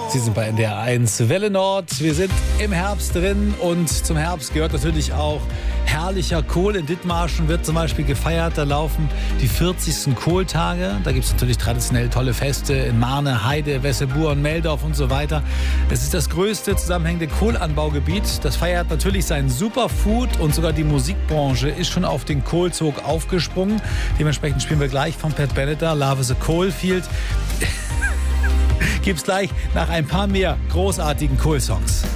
Sie sind bei NDR 1 Welle Nord. Wir sind im Herbst drin und zum Herbst gehört natürlich auch herrlicher Kohl. In Dithmarschen wird zum Beispiel gefeiert. Da laufen die 40. Kohltage. Da gibt es natürlich traditionell tolle Feste in Marne, Heide, Wessebuhr, Meldorf und so weiter. Es ist das größte zusammenhängende Kohlanbaugebiet. Das feiert natürlich sein Superfood und sogar die Musikbranche ist schon auf den Kohlzug aufgesprungen. Dementsprechend spielen wir gleich von Pat Benatar, Love is a Coalfield. Gibt's gleich nach ein paar mehr großartigen Kohl-Songs.